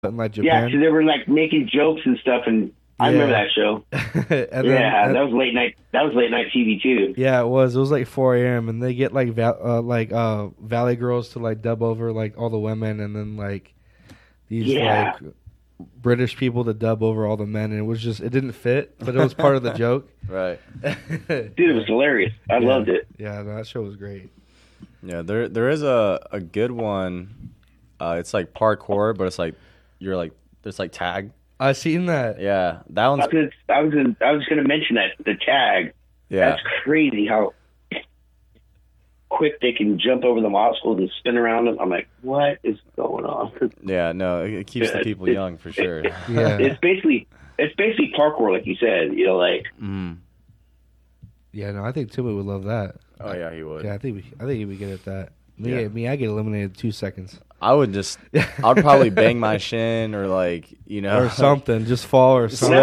in like Yeah, Japan. so they were like making jokes and stuff, and I remember that show. And that was late night. That was late night TV too. Yeah, it was. It was like 4 a.m. and they get like Valley girls to like dub over like all the women, and then like these like British people to dub over all the men, and it didn't fit, but it was part of the joke. Right. Dude, it was hilarious. I loved it. Yeah, no, that show was great. Yeah, there is a good one. It's like parkour, but it's like there's like tag. I seen that. Yeah, that one's. I was going to mention that the tag. Yeah, that's crazy how quick they can jump over the obstacles and spin around them. I'm like, what is going on? Yeah, no, it keeps the people young for sure. Yeah, it's basically parkour, like you said. You know, like. Yeah, no, I think Timmy would love that. Oh yeah, he would. Yeah, I think he would get at that. Me, I get eliminated in 2 seconds. I would just, I'd probably bang my shin or like, or something, just fall or something.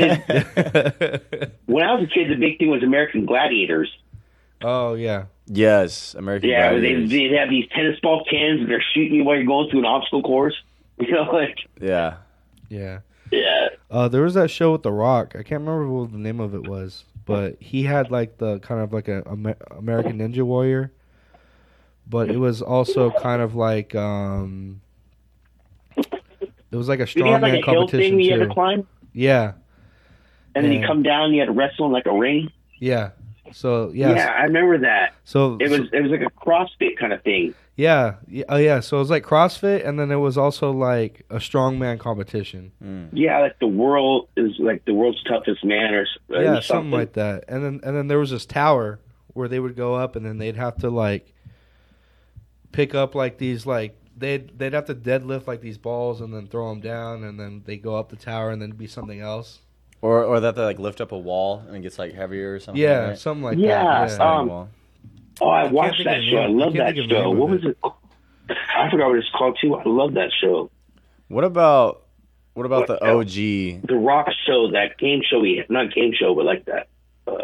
When I was a kid, the big thing was American Gladiators. Oh yeah. Yes, American Gladiators. They'd have these tennis ball cans and they're shooting you while you're going through an obstacle course. You know, like. Yeah. Yeah. Yeah. There was that show with The Rock. I can't remember what the name of it was, but he had like the kind of like a American Ninja Warrior. But it was also kind of like it was like a strongman competition thing you too. had to climb? Yeah. And then you come down and you had to wrestle in like a ring? Yeah. So yeah, I remember that. So it was like a CrossFit kind of thing. Yeah. Oh yeah, so it was like CrossFit, and then it was also like a strongman competition. Yeah, like the world's toughest man or yeah, something like that. And then there was this tower where they would go up, and then they'd have to like pick up like these like they'd have to deadlift like these balls and then throw them down, and then they go up the tower and then be something else. Or that they like lift up a wall and it gets like heavier or something. Yeah, right? something like that. Yeah. I watched that show. I love that show. What was it? I forgot what it's called too. I love that show. What about the OG? The Rock show, that game show not game show, but like that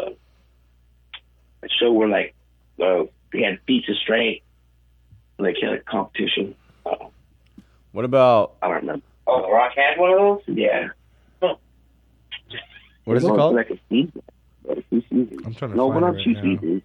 show where like they had feats of strength, like had a competition. What about? I don't remember. Oh, The Rock had one of those. Yeah. What is it called? Like a season. I'm trying to find it right now. Seasons.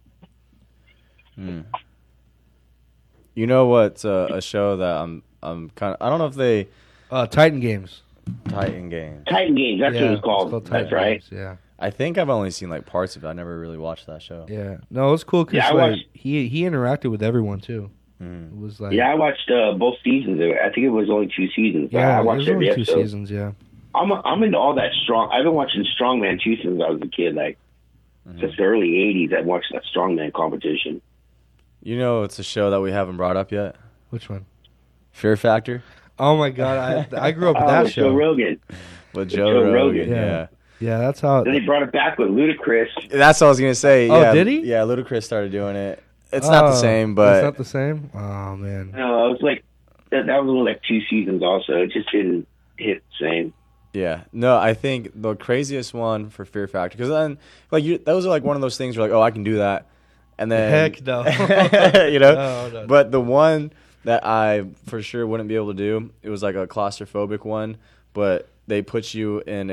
You know what? A show that I'm kind of. I don't know if they. Titan Games. Titan Games. Titan Games. That's what it's called. That's right. Games, yeah. I think I've only seen like parts of it. I never really watched that show. Yeah. No, it was cool because he interacted with everyone too. It was like. Yeah, I watched both seasons of it. I think it was only 2 seasons. Yeah, I watched it was only 2 episode. seasons. Yeah. I'm into all that strong. I've been watching Strongman too since I was a kid. Like since the early '80s, I watched that Strongman competition. You know, it's a show that we haven't brought up yet. Which one? Fear Factor. Oh my God, I grew up with that show. Joe Rogan. With Joe Rogan. Yeah. Yeah, that's how. Then they brought it back with Ludacris. That's what I was gonna say. Oh, yeah, did he? Yeah, Ludacris started doing it. It's not the same, but it's not the same. Oh man. No, it was like that was only like 2 seasons. Also, it just didn't hit the same. Yeah, no, I think the craziest one for Fear Factor, because then like those are like one of those things where like, oh, I can do that, and then heck no, you know. No. But the one that I for sure wouldn't be able to do, it was like a claustrophobic one, but they put you in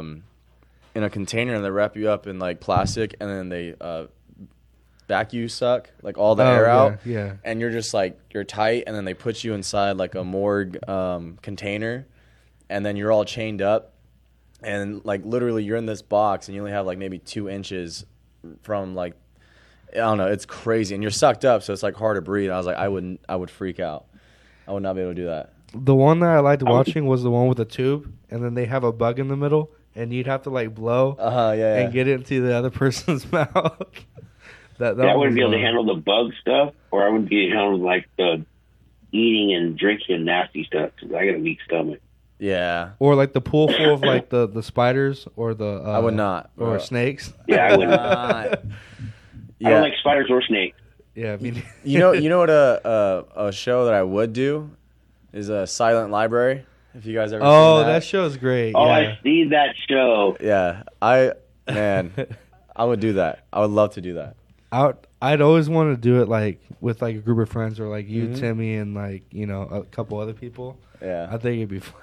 a container and they wrap you up in like plastic, and then they vacuum suck like all the air out. Yeah. And you're just like you're tight, and then they put you inside like a morgue container. And then you're all chained up, and like literally you're in this box, and you only have like maybe 2 inches from like I don't know. It's crazy, and you're sucked up, so it's like hard to breathe. I was like, I would freak out. I would not be able to do that. The one that I liked watching was the one with the tube, and then they have a bug in the middle, and you'd have to like blow and get it into the other person's mouth. that I wouldn't be able to handle the bug stuff, or I wouldn't be able to handle like the eating and drinking nasty stuff because I got a weak stomach. Yeah. Or like the pool full of like the spiders or the I would not. or snakes. Yeah, I would not. Yeah. I don't like spiders or snakes. Yeah, you know what a show that I would do is a Silent Library. If you guys ever seen that show is great. Oh, yeah. I see that show. Yeah, I would do that. I would love to do that. I'd always want to do it like with like a group of friends or like you, Mhm. Timmy, and like a couple other people. Yeah. I think it'd be fun.